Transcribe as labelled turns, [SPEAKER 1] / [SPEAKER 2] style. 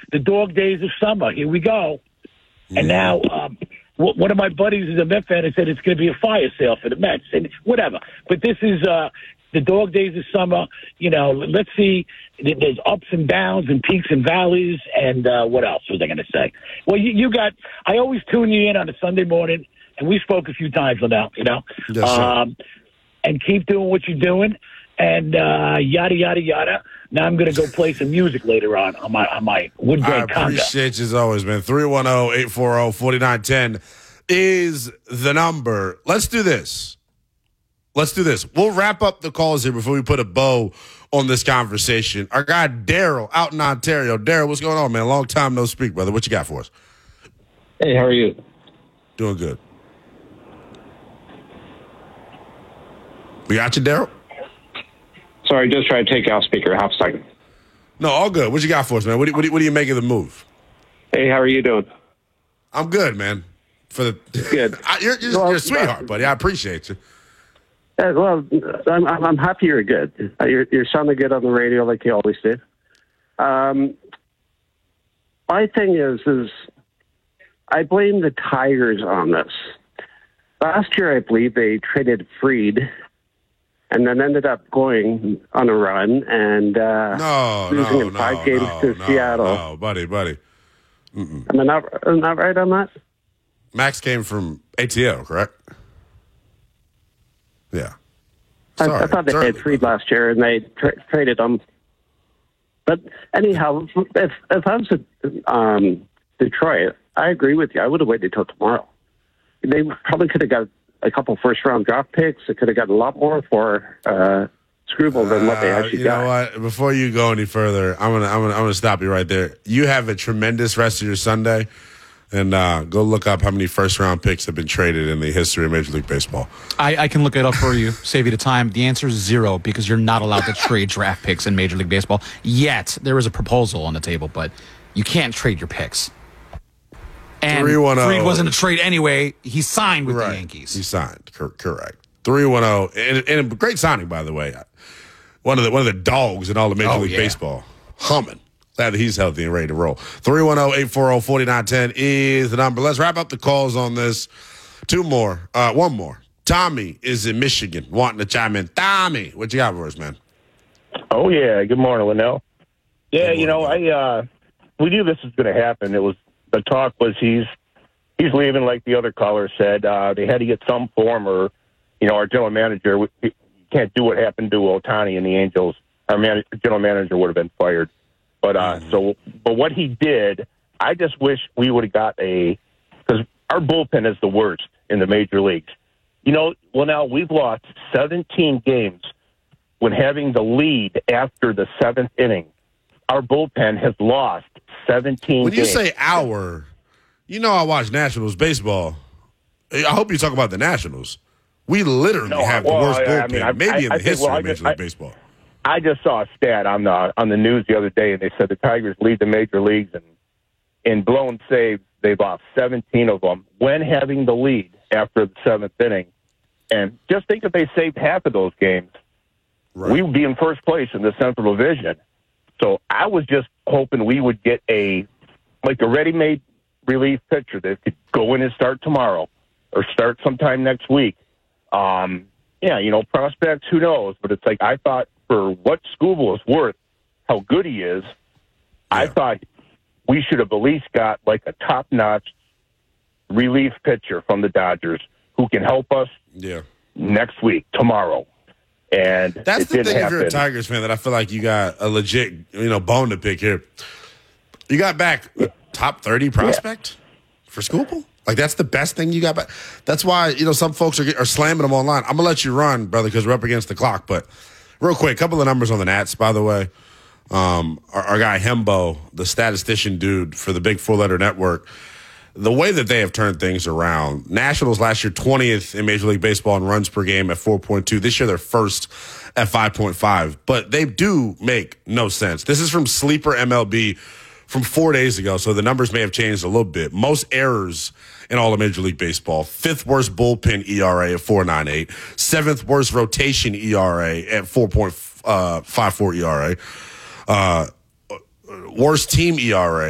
[SPEAKER 1] the dog days of summer. Here we go. And now one of my buddies is a Met fan and said it's going to be a fire sale for the Mets and whatever. But this is the dog days of summer. Let's see. There's ups and downs and peaks and valleys. And what else was I going to say? Well, you got – I always tune you in on a Sunday morning, and we spoke a few times on that,
[SPEAKER 2] Yes,
[SPEAKER 1] and keep doing what you're doing and yada, yada, yada. Now I'm going to go play some music later on my wood grain conga.
[SPEAKER 2] I appreciate you as always, man. 310-840-4910 is the number. Let's do this. We'll wrap up the calls here before we put a bow on this conversation. Our guy Daryl out in Ontario. Daryl, what's going on, man? Long time no speak, brother. What you got for us?
[SPEAKER 3] Hey, how are you?
[SPEAKER 2] Doing good. We got you, Daryl?
[SPEAKER 3] Sorry, just try to take out speaker. Half a second.
[SPEAKER 2] No, all good. What you got for us, man? What do you make of the move?
[SPEAKER 3] Hey, how are you doing?
[SPEAKER 2] I'm good, man.
[SPEAKER 3] Good.
[SPEAKER 2] You're a sweetheart, buddy. I appreciate you.
[SPEAKER 3] Well, I'm happy you're good. You're sounding good on the radio like you always do. My thing is I blame the Tigers on this. Last year, I believe they traded Fried and then ended up going on a run and losing in 5 games to Seattle.
[SPEAKER 2] No, buddy. Mm-mm.
[SPEAKER 3] Am I not right on that?
[SPEAKER 2] Max came from ATL, correct? Yeah.
[SPEAKER 3] I thought they had Fried last year and they traded him. But anyhow, if I was Detroit, I agree with you. I would have waited till tomorrow. They probably could have got a couple first-round draft picks. They could have gotten a lot more for Screwball than what they actually got.
[SPEAKER 2] You know what? Before you go any further, I'm gonna stop you right there. You have a tremendous rest of your Sunday, and go look up how many first-round picks have been traded in the history of Major League Baseball.
[SPEAKER 4] I can look it up for you, save you the time. The answer is 0 because you're not allowed to trade draft picks in Major League Baseball. Yet there is a proposal on the table, but you can't trade your picks. And Fried wasn't a trade anyway. He signed with the Yankees.
[SPEAKER 2] He signed, correct. 310, and a great signing, by the way. One of the dogs in all of Major League Baseball. Humming. Glad that he's healthy and ready to roll. 310-840-4910 is the number. Let's wrap up the calls on this. One more. Tommy is in Michigan wanting to chime in. Tommy, what you got for us, man?
[SPEAKER 5] Oh, yeah. Good morning, Linnell. Yeah, we knew this was going to happen. The talk was he's leaving, like the other caller said. They had to get some form, or our general manager can't do what happened to Ohtani and the Angels. Our general manager would have been fired. But but what he did, I just wish we would have got because our bullpen is the worst in the major leagues. Now we've lost 17 games when having the lead after the 7th inning. Our bullpen has lost 17 games.
[SPEAKER 2] When you say our, I watch Nationals baseball. I hope you talk about the Nationals. We literally have the worst bullpen, maybe in the history of Major League Baseball.
[SPEAKER 5] I just saw a stat on the news the other day, and they said the Tigers lead the major leagues, and in blown saves, they've lost 17 of them when having the lead after the 7th inning. And just think if they saved half of those games, we would be in first place in the Central Division. So I was just hoping we would get a ready-made relief pitcher that could go in and start tomorrow or start sometime next week. Prospects, who knows? But it's like I thought for what Scooble is worth, how good he is, I thought we should have at least got like a top-notch relief pitcher from the Dodgers who can help us next week, tomorrow. And
[SPEAKER 2] that's the thing if you're a Tigers fan that I feel like you got a legit, bone to pick here. You got back a top 30 prospect for Scooble? Like, that's the best thing you got back. That's why, some folks are slamming them online. I'm going to let you run, brother, because we're up against the clock. But real quick, a couple of numbers on the Nats, by the way. Our guy Hembo, the statistician dude for the big four-letter network, the way that they have turned things around, Nationals last year 20th in Major League Baseball in runs per game at 4.2. This year they're first at 5.5. But they do make no sense. This is from Sleeper MLB from 4 days ago, so the numbers may have changed a little bit. Most errors in all of Major League Baseball. 5th worst bullpen ERA at 4.98. 7th worst rotation ERA at 4.54 ERA. Worst team ERA